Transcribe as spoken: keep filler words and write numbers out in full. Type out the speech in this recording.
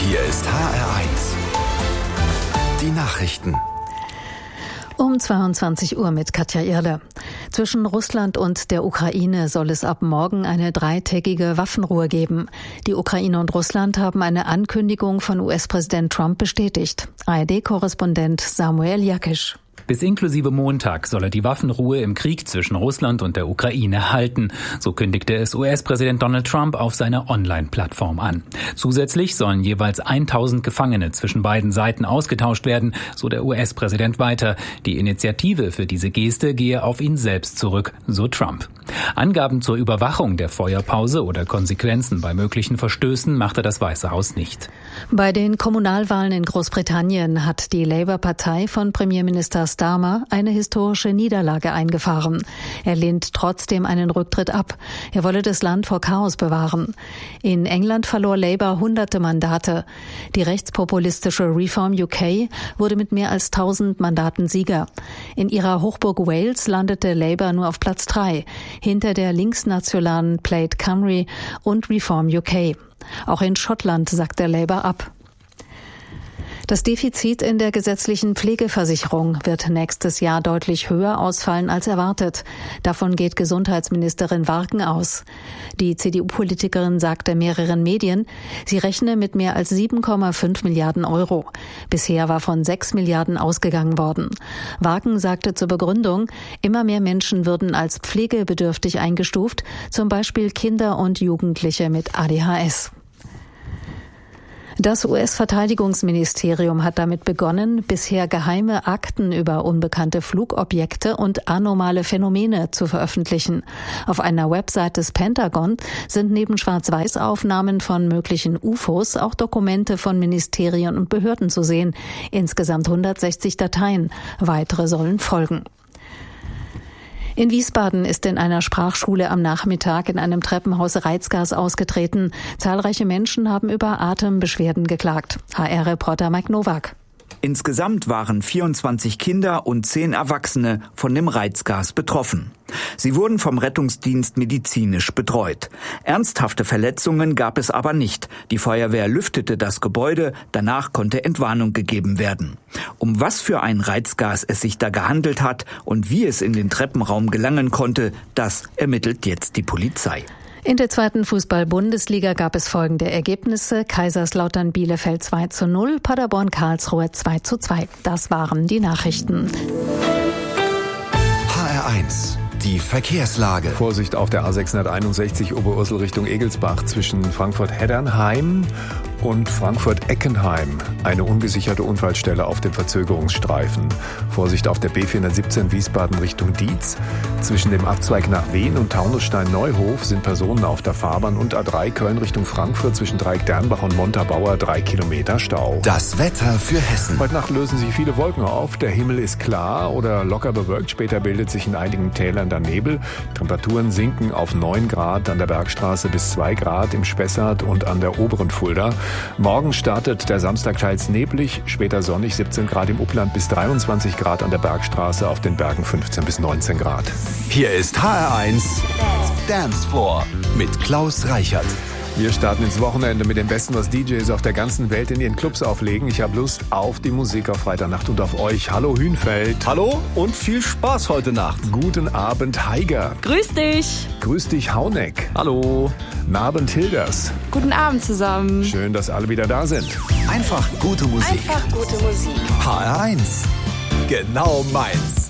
Hier ist H R eins. Die Nachrichten. Um zweiundzwanzig Uhr mit Katja Irle. Zwischen Russland und der Ukraine soll es ab morgen eine dreitägige Waffenruhe geben. Die Ukraine und Russland haben eine Ankündigung von U S-Präsident Trump bestätigt. A R D-Korrespondent Samuel Jakisch. Bis inklusive Montag soll er die Waffenruhe im Krieg zwischen Russland und der Ukraine halten. So kündigte es U S-Präsident Donald Trump auf seiner Online-Plattform an. Zusätzlich sollen jeweils tausend Gefangene zwischen beiden Seiten ausgetauscht werden, so der U S-Präsident weiter. Die Initiative für diese Geste gehe auf ihn selbst zurück, so Trump. Angaben zur Überwachung der Feuerpause oder Konsequenzen bei möglichen Verstößen machte das Weiße Haus nicht. Bei den Kommunalwahlen in Großbritannien hat die Labour-Partei von Premierminister Starmer eine historische Niederlage eingefahren. Er lehnt trotzdem einen Rücktritt ab. Er wolle das Land vor Chaos bewahren. In England verlor Labour hunderte Mandate. Die rechtspopulistische Reform U K wurde mit mehr als tausend Mandaten Sieger. In ihrer Hochburg Wales landete Labour nur auf Platz drei, hinter der linksnationalen Plaid Cymru und Reform U K. Auch in Schottland sackte Labour ab. Das Defizit in der gesetzlichen Pflegeversicherung wird nächstes Jahr deutlich höher ausfallen als erwartet. Davon geht Gesundheitsministerin Warken aus. Die C D U-Politikerin sagte mehreren Medien, sie rechne mit mehr als sieben Komma fünf Milliarden Euro. Bisher war von sechs Milliarden ausgegangen worden. Warken sagte zur Begründung, immer mehr Menschen würden als pflegebedürftig eingestuft, zum Beispiel Kinder und Jugendliche mit A D H S. Das U S-Verteidigungsministerium hat damit begonnen, bisher geheime Akten über unbekannte Flugobjekte und anormale Phänomene zu veröffentlichen. Auf einer Website des Pentagon sind neben Schwarz-Weiß-Aufnahmen von möglichen U F Os auch Dokumente von Ministerien und Behörden zu sehen. Insgesamt hundertsechzig Dateien. Weitere sollen folgen. In Wiesbaden ist in einer Sprachschule am Nachmittag in einem Treppenhaus Reizgas ausgetreten. Zahlreiche Menschen haben über Atembeschwerden geklagt. H R-Reporter Mike Nowak. Insgesamt waren vierundzwanzig Kinder und zehn Erwachsene von dem Reizgas betroffen. Sie wurden vom Rettungsdienst medizinisch betreut. Ernsthafte Verletzungen gab es aber nicht. Die Feuerwehr lüftete das Gebäude, danach konnte Entwarnung gegeben werden. Um was für ein Reizgas es sich da gehandelt hat und wie es in den Treppenraum gelangen konnte, das ermittelt jetzt die Polizei. In der zweiten Fußball-Bundesliga gab es folgende Ergebnisse. Kaiserslautern Bielefeld zwei zu null, Paderborn Karlsruhe zwei zu zwei. Das waren die Nachrichten. H R eins. Die Verkehrslage. Vorsicht auf der A sechshunderteinundsechzig Oberursel Richtung Egelsbach zwischen Frankfurt-Heddernheim und Frankfurt-Eckenheim. Eine ungesicherte Unfallstelle auf dem Verzögerungsstreifen. Vorsicht auf der B vierhundertsiebzehn Wiesbaden Richtung Dietz. Zwischen dem Abzweig nach Wien und Taunusstein-Neuhof sind Personen auf der Fahrbahn und A drei Köln Richtung Frankfurt zwischen Dreieck-Dernbach und Montabaur drei Kilometer Stau. Das Wetter für Hessen. Heute Nacht lösen sich viele Wolken auf. Der Himmel ist klar oder locker bewölkt. Später bildet sich in einigen Tälern dann Nebel. Temperaturen sinken auf neun Grad an der Bergstraße bis zwei Grad im Spessart und an der oberen Fulda. Morgen startet der Samstag teils neblig, später sonnig, siebzehn Grad im Upland bis dreiundzwanzig Grad an der Bergstraße, auf den Bergen fünfzehn bis neunzehn Grad. Hier ist H R eins Dance Floor mit Klaus Reichert. Wir starten ins Wochenende mit dem Besten, was D Js auf der ganzen Welt in ihren Clubs auflegen. Ich habe Lust auf die Musik auf Freitagnacht und auf euch. Hallo Hünfeld. Hallo und viel Spaß heute Nacht. Guten Abend Heiger. Grüß dich. Grüß dich Hauneck. Hallo. Guten Abend Hilders. Guten Abend zusammen. Schön, dass alle wieder da sind. Einfach gute Musik. Einfach gute Musik. H R eins. Genau meins.